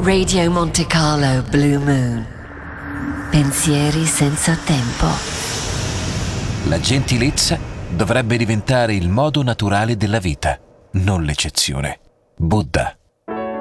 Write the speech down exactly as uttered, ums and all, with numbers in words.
Radio Monte Carlo Blue Moon. Pensieri senza tempo. La gentilezza dovrebbe diventare il modo naturale della vita, non l'eccezione. Buddha.